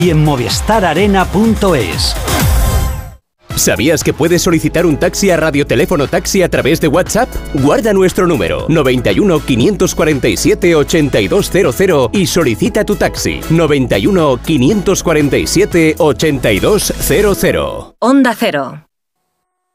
y en movistararena.es. ¿Sabías que puedes solicitar un taxi a Radioteléfono Taxi a través de WhatsApp? Guarda nuestro número 91 547 8200 y solicita tu taxi 91 547 8200. Onda Cero.